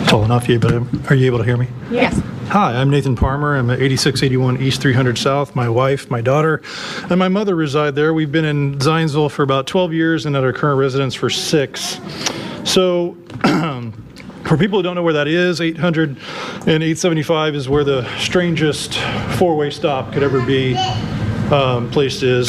Tall enough, but are you able to hear me? Yes. Hi, I'm Nathan Palmer. I'm at 8681 East 300 South. My wife, my daughter, and my mother reside there. We've been in Zionsville for about 12 years and at our current residence for 6. So, for people who don't know where that is, 800 and 875 is where the strangest four-way stop could ever be placed is.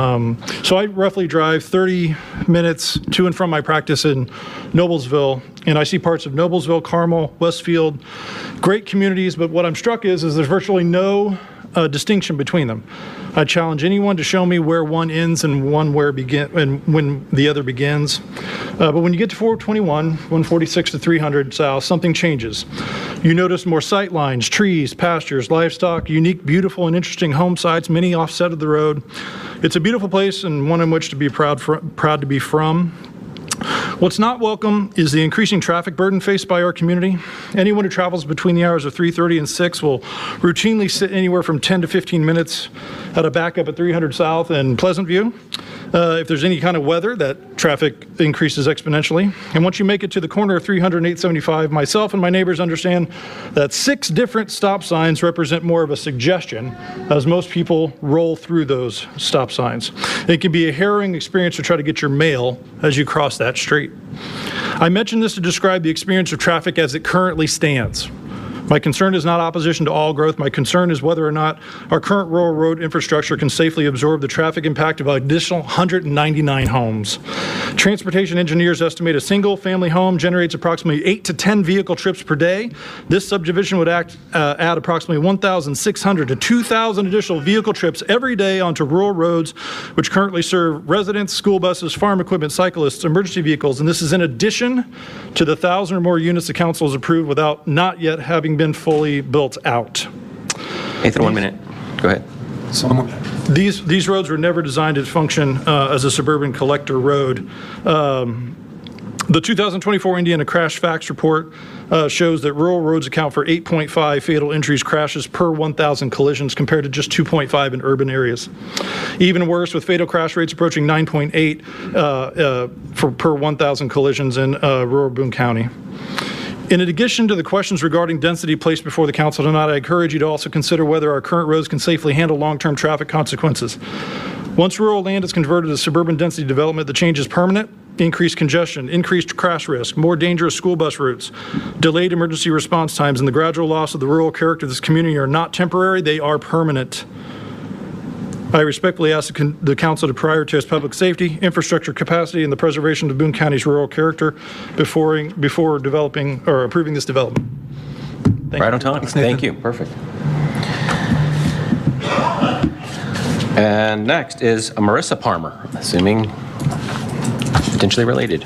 So I roughly drive 30 minutes to and from my practice in Noblesville, and I see parts of Noblesville, Carmel, Westfield, great communities, but what I'm struck is there's virtually no distinction between them. I challenge anyone to show me where one ends and one where begin and when the other begins. But when you get to 421, 146 to 300 South, something changes. You notice more sight lines, trees, pastures, livestock, unique, beautiful, and interesting home sites, many offset of the road. It's a beautiful place and one in which to be proud to be from. What's not welcome is the increasing traffic burden faced by our community. Anyone who travels between the hours of 3:30 and 6 will routinely sit anywhere from 10 to 15 minutes at a backup at 300 South and Pleasant View. If there's any kind of weather, that traffic increases exponentially. And once you make it to the corner of 300 and 875, myself and my neighbors understand that 6 different stop signs represent more of a suggestion, as most people roll through those stop signs. It can be a harrowing experience to try to get your mail as you cross that street. I mention this to describe the experience of traffic as it currently stands. My concern is not opposition to all growth. My concern is whether or not our current rural road infrastructure can safely absorb the traffic impact of an additional 199 homes. Transportation engineers estimate a single family home generates approximately 8 to 10 vehicle trips per day. This subdivision would add approximately 1,600 to 2,000 additional vehicle trips every day onto rural roads, which currently serve residents, school buses, farm equipment, cyclists, emergency vehicles. And this is in addition to the 1,000 or more units the council has approved without not yet having been fully built out. Nathan, 1 minute. Go ahead. These roads were never designed to function as a suburban collector road. The 2024 Indiana Crash Facts Report shows that rural roads account for 8.5 fatal injuries crashes per 1,000 collisions compared to just 2.5 in urban areas. Even worse, with fatal crash rates approaching 9.8 per 1,000 collisions in rural Boone County. In addition to the questions regarding density placed before the council tonight, I encourage you to also consider whether our current roads can safely handle long-term traffic consequences. Once rural land is converted to suburban density development, the change is permanent. Increased congestion, increased crash risk, more dangerous school bus routes, delayed emergency response times, and the gradual loss of the rural character of this community are not temporary, they are permanent. I respectfully ask the council to prioritize public safety, infrastructure capacity, and the preservation of Boone County's rural character before developing or approving this development. Right on time. Thank you. Perfect. And next is Marissa Palmer, assuming potentially related.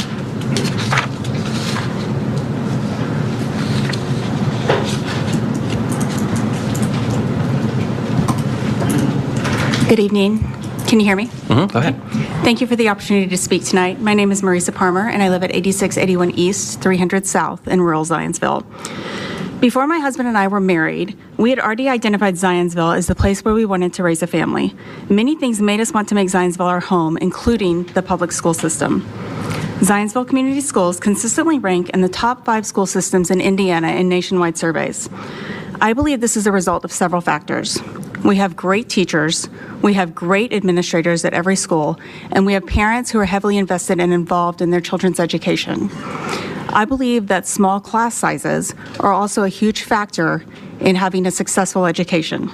Good evening. Can you hear me? Go ahead. Thank you for the opportunity to speak tonight. My name is Marisa Palmer, and I live at 8681 East, 300 South in rural Zionsville. Before my husband and I were married, we had already identified Zionsville as the place where we wanted to raise a family. Many things made us want to make Zionsville our home, including the public school system. Zionsville Community Schools consistently rank in the top 5 school systems in Indiana in nationwide surveys. I believe this is a result of several factors. We have great teachers, we have great administrators at every school, and we have parents who are heavily invested and involved in their children's education. I believe that small class sizes are also a huge factor in having a successful education.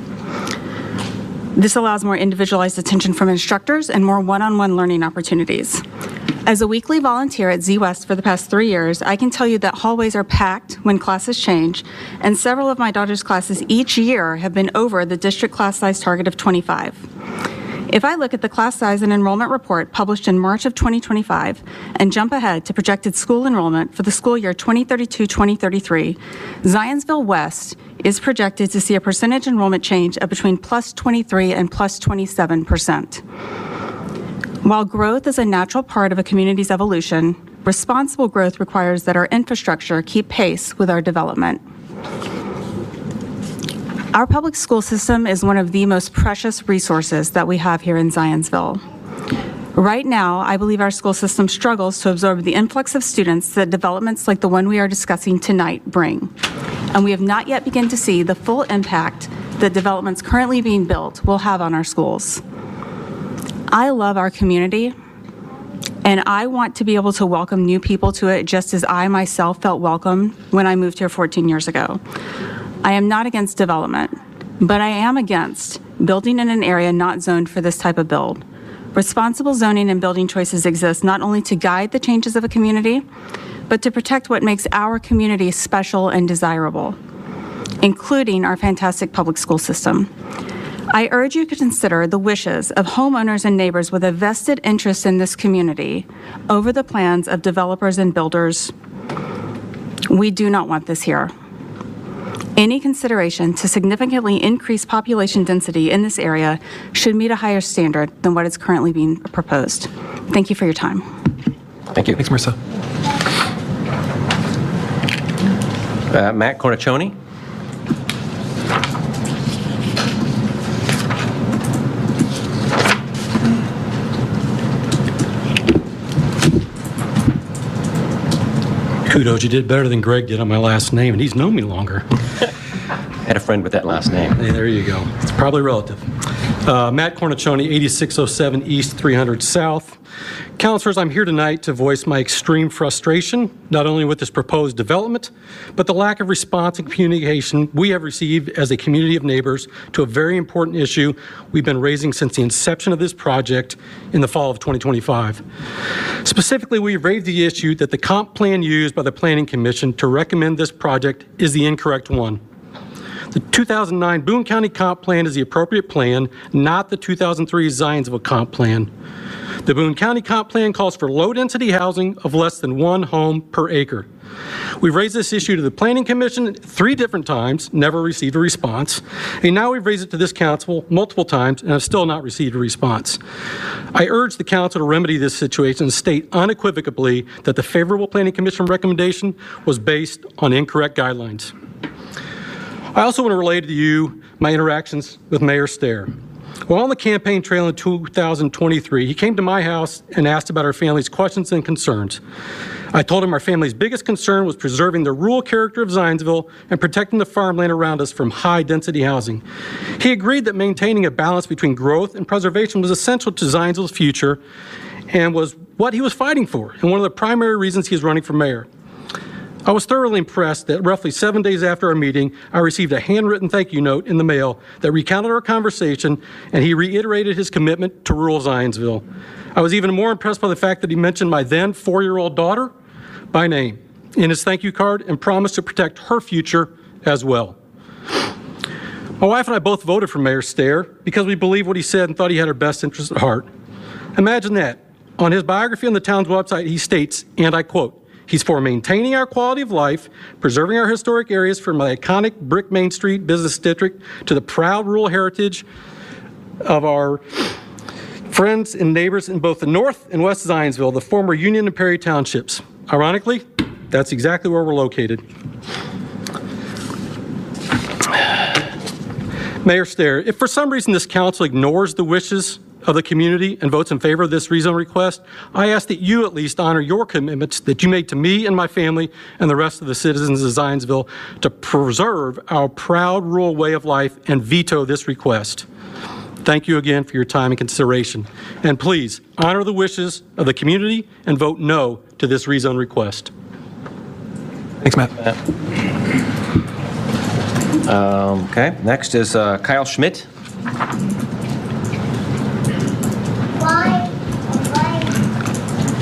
This allows more individualized attention from instructors and more one-on-one learning opportunities. As a weekly volunteer at Z-West for the past 3 years, I can tell you that hallways are packed when classes change, and several of my daughter's classes each year have been over the district class size target of 25. If I look at the class size and enrollment report published in March of 2025 and jump ahead to projected school enrollment for the school year 2032-2033, Zionsville West is projected to see a percentage enrollment change of between plus 23 and plus 27%. While growth is a natural part of a community's evolution, responsible growth requires that our infrastructure keep pace with our development. Our public school system is one of the most precious resources that we have here in Zionsville. Right now, I believe our school system struggles to absorb the influx of students that developments like the one we are discussing tonight bring. And we have not yet begun to see the full impact that developments currently being built will have on our schools. I love our community, and I want to be able to welcome new people to it just as I myself felt welcome when I moved here 14 years ago. I am not against development, but I am against building in an area not zoned for this type of build. Responsible zoning and building choices exist not only to guide the changes of a community, but to protect what makes our community special and desirable, including our fantastic public school system. I urge you to consider the wishes of homeowners and neighbors with a vested interest in this community over the plans of developers and builders. We do not want this here. Any consideration to significantly increase population density in this area should meet a higher standard than what is currently being proposed. Thank you for your time. Thank you. Thanks, Marissa. Matt Cornicione. Kudos, you did better than Greg did on my last name, and he's known me longer. Had a friend with that last name. Hey, there you go. It's probably relative. Matt Cornicione, 8607 East 300 South. Counselors, I'm here tonight to voice my extreme frustration, not only with this proposed development, but the lack of response and communication we have received as a community of neighbors to a very important issue we've been raising since the inception of this project in the fall of 2025. Specifically, we've raised the issue that the comp plan used by the Planning Commission to recommend this project is the incorrect one. The 2009 Boone County Comp Plan is the appropriate plan, not the 2003 Zionsville Comp Plan. The Boone County Comp Plan calls for low-density housing of less than one home per acre. We've raised this issue to the Planning Commission 3 different times, never received a response, and now we've raised it to this council multiple times and have still not received a response. I urge the council to remedy this situation and state unequivocally that the favorable Planning Commission recommendation was based on incorrect guidelines. I also want to relay to you my interactions with Mayor Stair. While on the campaign trail in 2023, he came to my house and asked about our family's questions and concerns. I told him our family's biggest concern was preserving the rural character of Zionsville and protecting the farmland around us from high-density housing. He agreed that maintaining a balance between growth and preservation was essential to Zionsville's future and was what he was fighting for, and one of the primary reasons he is running for mayor. I was thoroughly impressed that roughly 7 days after our meeting, I received a handwritten thank you note in the mail that recounted our conversation, and he reiterated his commitment to rural Zionsville. I was even more impressed by the fact that he mentioned my then 4-year-old daughter by name in his thank you card and promised to protect her future as well. My wife and I both voted for Mayor Stair because we believed what he said and thought he had our best interests at heart. Imagine that. On his biography on the town's website, he states, and I quote, "He's for maintaining our quality of life, preserving our historic areas from the iconic brick Main Street business district to the proud rural heritage of our friends and neighbors in both the North and West Zionsville, the former Union and Perry townships." Ironically, that's exactly where we're located. Mayor Stair, if for some reason this council ignores the wishes of the community and votes in favor of this rezone request, I ask that you at least honor your commitments that you made to me and my family and the rest of the citizens of Zionsville to preserve our proud rural way of life and veto this request. Thank you again for your time and consideration. And please honor the wishes of the community and vote no to this rezone request. Thanks, Matt. Okay, next is Kyle Schmidt.